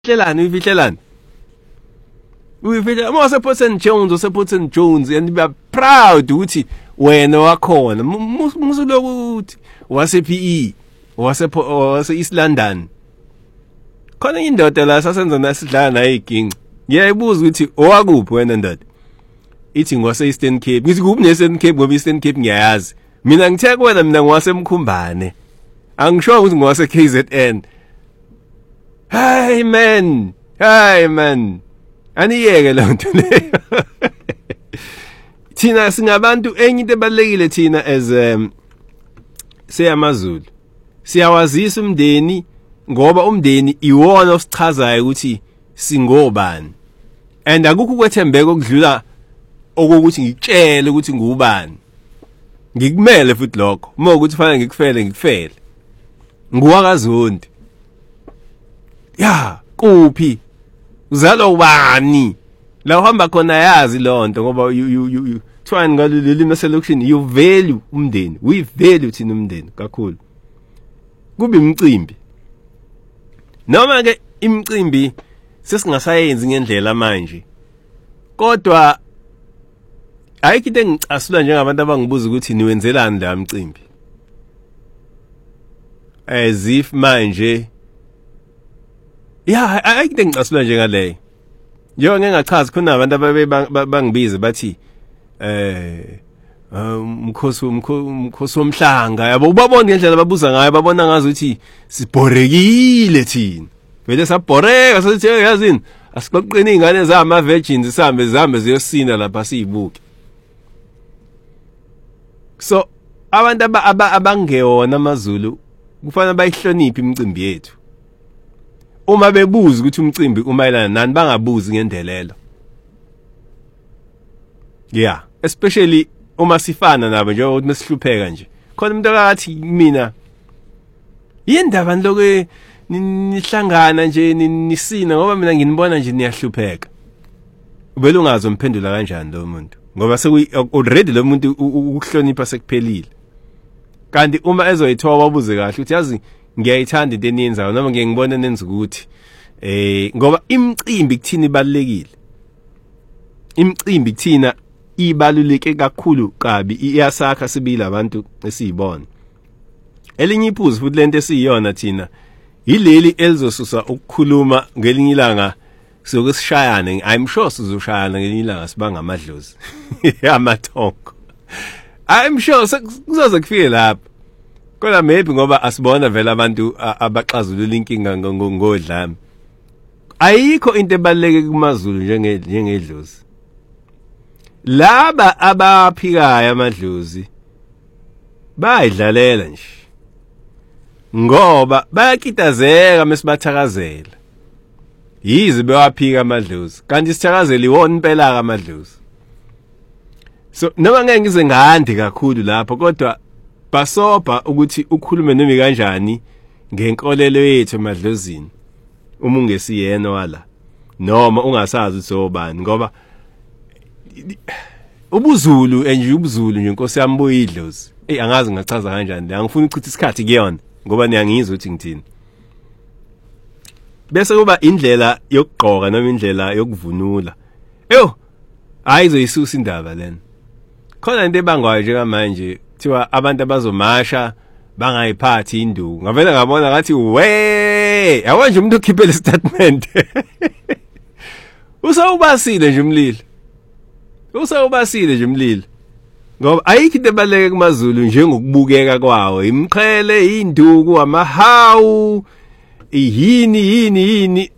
uyifihlelani uma usephotheni Jones and be proud ukuthi wena wakhona musuloku uthi wase PE wase East London khona indoda la sasenza nasidlala naye iginci ngiyayibuza ukuthi owakuphi wena ndoda ithi ngwase Eastern Cape ngithi kuphi neSeven Cape ngoba Eastern Cape ngiyayazi mina ngithe kuwena mina ngwase Mkhumbane angisho ukuthi ngwase KZN hey man aniyeke lonto leyo thina singabantu enye into ebalekile thina as seyamaZulu siyawazisa umndeni ngoba umndeni iwona osichazayo ukuthi singobani and akukho kwethembeka okudlula okokuthi ngikutshele ukuthi ngubani ngikumele futhi lokho uma ukuthi fanele ngikufele nguwakaZondi ya kuphi uzalwa ubani la uhamba khona yazi lonto ngoba you try ngaleli maselokushini you value umndeni we value thina umndeni kakhulu kuba imicimbi noma ke imicimbi sesingasayenzi ngendlela manje kodwa ayikho into engicasula njengabantu abangibuza ukuthi niwenzelani la mcimbi as if manje ayikho into engicasula njengaleyo njengoba ngingachazi khona abantu abangibiza bathi umkhosi womhlanga yabo ubabona ngendlela babuza ngayo babona ngazi ukuthi sibhorekile thina vele sabhoreka sithi yazini asixoxeni ingane zama virgins zihambe ziyosina lapha siyibuke so abantu abangewona amaZulu kufanele bayihloniphe imicimbi yethu uma bebuza ukuthi umcimbi umayelana nani bangabuzi ngendelelo especially uma sifana nabo njengoba ukuthi mesihlupheka nje khona umuntu akathi mina yindaba lokho nihlangana nje nisina ngoba mina nginibona nje niyahlupheka ubele ungazi umphendula kanjani lo muntu ngoba already lo muntu ukuhlonipha sekuphelile kanti uma ezoyithoba wabuze kahle ukuthi yazi ngiyayithanda into eniyenzayo noma ngiyengibona nenza ukuthi ngoba imicimbi kuthina ibalekile imicimbi kuthina ibaluleke kakhulu kabi iyasakha sibili abantu esiyibona elinye iphuzu futhi lento esiyiyona thina yileli elizosusa ukukhuluma ngelinye ilanga sokusishayana I'm sure sizoshayana ngelinye ilanga sibanga amadlozi amathongo I'm sure kuzoze kufike lapho kodwa maybe ngoba asibona vele abantu abaxazulula inkinga ngodlame ayikho into ebaleke kumaZulu njengedlozi laba abaphikayo amadlozi bayidlalela nje ngoba bayakitazeka mesibathakazela yize bewaphika amadlozi kanti sithakazela iwona impela amadlozi so noma ngeke ngize ngandi kakhulu lapho kodwa basobha ukuthi ukhulume noma kanjani ngenkolelo yethu emadlozini uma ungesiyena wala noma ungasazi ukuthi obani ngoba ubuzulu nje inkosi yami boyidlozi angazi ngachaza kanjani angifuni ukuchitha isikhathi kuyona ngoba niyangizwa ukuthi ngithini bese kuba indlela yokugqoka noma indlela yokuvunula ayizoyisusa indaba lena khona into ebangwayo njengamanje kuthiwa abantu abazomasha bangayiphathi induku ngavela ngabona ngathi awanje umuntu okhiphele statement usawubasile nje umlilo ngoba ayikho into ebaleke kumaZulu njengokubukeka kwawo imqhele induku amahawu yini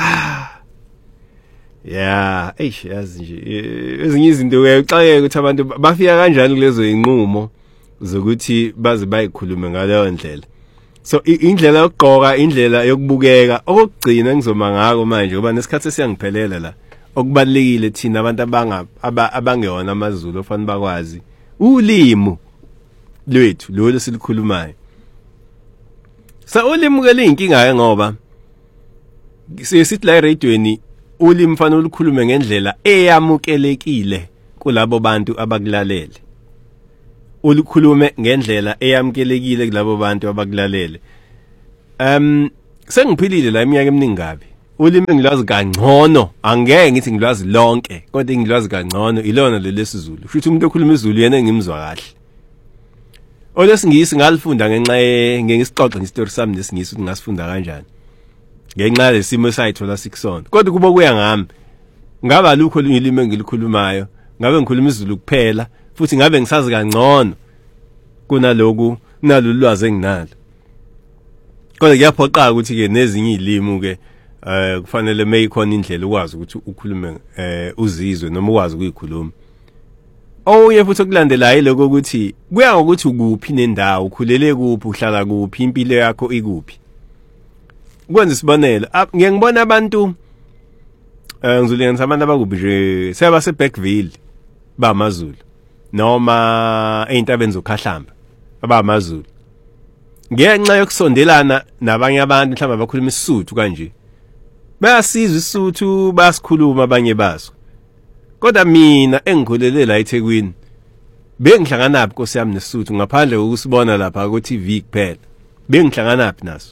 yazi nje ezinye izinto uyaxakeka ukuthi abantu bafika kanjani kulezo inqumo zokuthi baze bayikhulume ngaleyo ndlela so indlela yokugqoka indlela yokubukeka okugcina ngizoma ngako manje ngoba nesikhathi siyangiphelela la okubalekile thina abantu abangewona amaZulu ofanele bakwazi ulimi lwethu lo silikhulumayo sa ulimi ke liyinkinga ngoba sithi la radioweni ulimi fanele ulikhulume ngendlela eyamukelekile kulabo bantu abakulalele ulikhulume ngendlela eyamukelekile kulabo bantu abakulalele sengiphilile la iminyaka eminingi gabi ulimi engilwazi kangcono angeke ngithi ngilwazi lonke kodwa engilwazi kangcono ilona lelesizulu futhi umuntu okhuluma isiZulu yena engimzwa kahle olesingisi ngalifunda ngenxa ngengisixoxe ngestory sami lesingisi ukuthi ngasifunda kanjani ngenxa lesimo sayithola sikusona kodwa kuba kuya ngami ngaba lukho ulimi engilikhulumayo ngabe ngikhuluma isiZulu kuphela futhi ngabe ngisazi kangcono kunaloku nalolu lwazi enginalo kodwa kuyaphoqa ukuthi ke nezinye izilimi ke kufanele mayikhona indlela ukwazi ukuthi ukhulume uzizwe noma ukwazi ukuyikhuluma oye futhi okulandelayo lokho ukuthi kuya ngokuthi ukuphi nendawo ukhulele kuphi uhlala kuphi impilo yakho ikuphi kwenza isibonelo ngiyangibona abantu ngizolenza abantu abakubi nje sebase Bergville bamaZulu noma eintabeni zokhahlamba abamaZulu ngenxa yokusondelana nabanye abantu mhlawumbe abakhuluma isiSuthu kanje bayasizwa isiSuthu basikhuluma abanye baso kodwa mina engikhulele la eThekwini bengihlangana naphi Nkosi yami nesisuthu ngaphandle kokusibona lapha ku TV kuphela bengihlangana naphi naso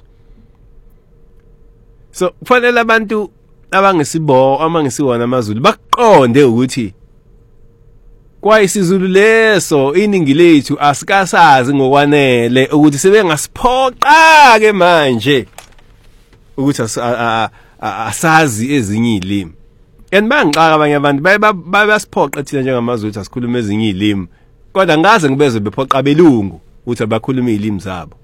so kufanele abantu abangesibo amangesiwona amaZulu baqonde ukuthi kwayisizulu leso iningi lethu asikasazi ngokwanele ukuthi sebengasiphoqa ke manje ukuthi asazi ezinye izilimi and bangixaka abanye abantu bayasiphoqa thina njengamaZulu ukuthi asikhulume ezinye izilimi kodwa ngaze ngibeze bephoqa belungu ukuthi abakhuluma izilimi zabo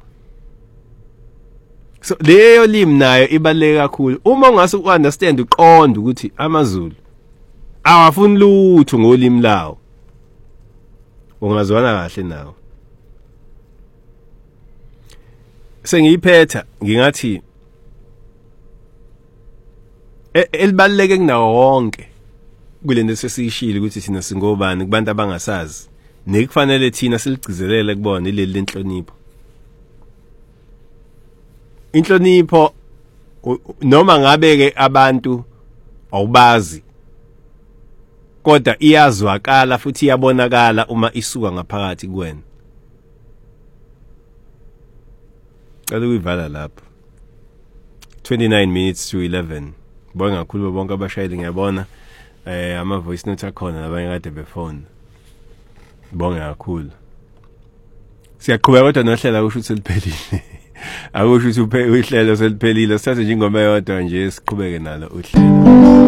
so leyo limi nayo ibaleke kakhulu uma ungase uunderstand uqonda ukuthi amaZulu awafuni lutho ngolimi lawo ungazwana kahle nawo sengiyiphetha ngingathi elibaleke kunawo wonke kulento sesishilo ukuthi thina singobani kubantu abangasazi nekufanele thina siligcizelele kubona ileli lenhlonipho inhlonipho noma ngabe ke abantu awubazi kodwa iyazwakala futhi iyabonakala uma isuka ngaphakathi kuwena cela uyivala lapho 29 minutes to 11 bonke kakhulu bonke abashayeli ngiyabona ama voice note akhona labanye kade befone bonke kakhulu siyaqhubeka kodwa nohlela kusho ukuthi seliphelile akusho ukuthi uhlelo seliphelile sithathe nje ingoma yodwa nje siqhubeke nalo uhlelo